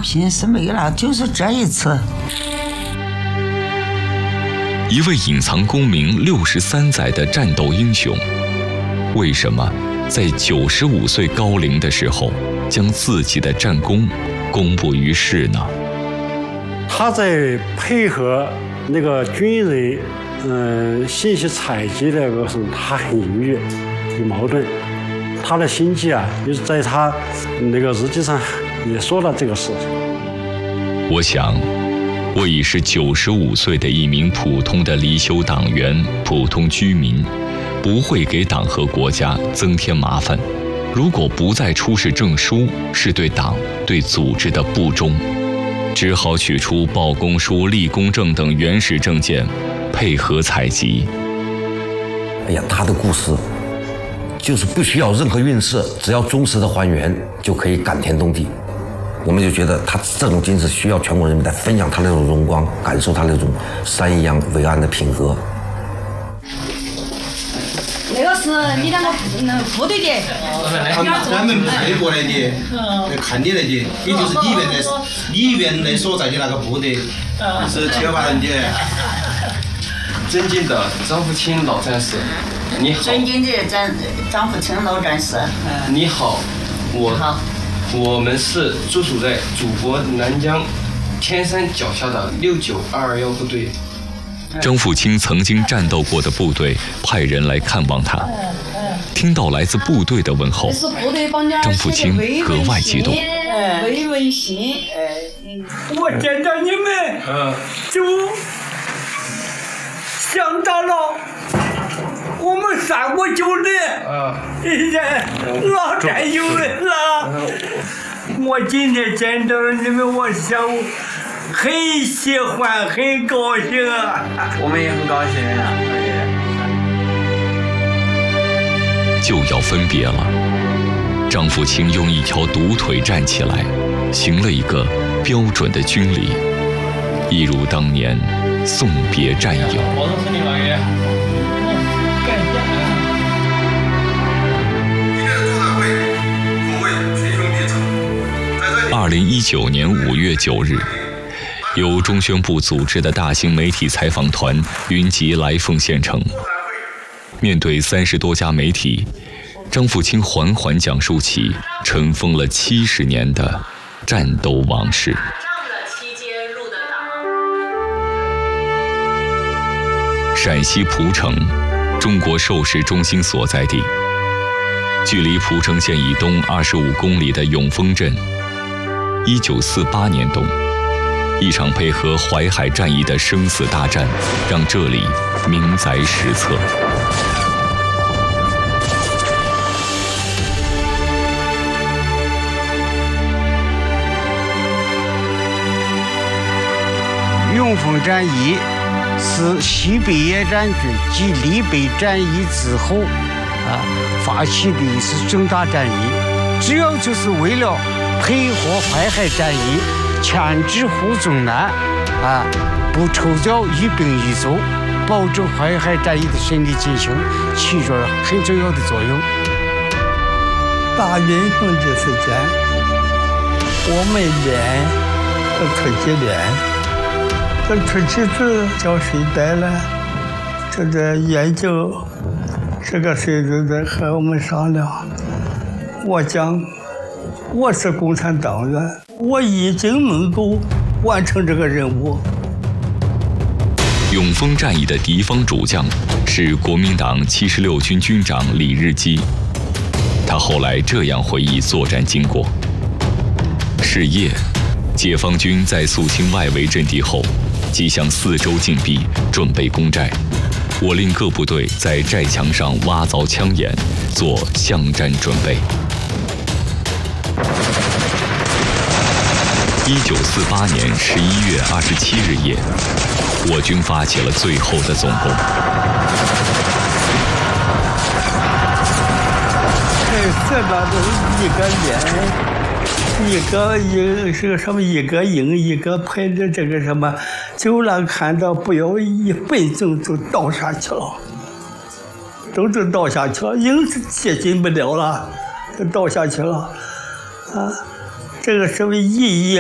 心思没了，就是这一次。 一位隐藏功名63载的战斗英雄，为什么在95岁高龄的时候，将自己的战功公布于世呢？ 他在配合那个军人，信息采集的过程，他很犹豫，有矛盾。他的心计啊，就是在他那个日记上也说了这个事情。 我想，我已是95岁的一名普通的离休党员、普通居民，不会给党和国家增添麻烦。如果不再出示证书，是对党、对组织的不忠。只好取出报公书、立功证等原始证件，配合采集。 哎呀，他的故事就是不需要任何韵事，只要忠实的还原，就可以感天动地。我们就觉得他这种精神需要全国人民来分享他那种荣光，感受他那种山一样伟岸的品格。 那个是你两个部队的， 咱们派过来的，来看你来的，也就是里面的所在的那个部队，是78人的。 尊敬的张福清老战士，你好。 尊敬的张福清老战士， 你好，我们是驻守在祖国南疆天山脚下的69221部队。 张福清曾经战斗过的部队派人来看望他，听到来自部队的问候，张福清格外激动。 慰问信， 我见到你们，就想到了我们3国旧人，老战友们了。我今天见到了你们，我想很喜欢，很高兴啊！ 我们也很高兴啊！ 就要分别了，张福清用一条独腿站起来，行了一个标准的军礼，一如当年送别战友。2019年5月9日，由中宣部组织的大型媒体采访团云集来凤县城。面对30多家媒体，张福清缓缓讲述起尘封了70年的战斗往事。陕西蒲城，中国受事中心所在地，距离蒲城县以东25公里的永丰镇。1948年冬，一场配合淮海战役的生死大战，让这里名载史册。 永丰战役是西北野战军继黎北战役之后发起的是重大战役，主要就是为了配合淮海战役，牵制胡宗南不抽调一兵一卒，保证淮海战役的顺利进行，起着很重要的作用。 大运动的时间，我们连和突击连。这突击组叫谁带了？这个研究，这个谁都在和我们商量。我讲，我是共产党员，我已经能够完成这个任务。 永丰战役的敌方主将是国民党76军军长李日基，他后来这样回忆作战经过：是夜，解放军在肃清外围阵地后，即向4周进逼，准备攻寨。我令各部队在寨墙上挖凿枪眼，做巷战准备。1948年11月27日夜，我军发起了最后的总攻。 这边都是一个连，一个什么一个营，一个排的这个什么，就能看到不要1分钟就倒下去了，都倒下去了，营是接近不了了，就倒下去了，这个什么意义？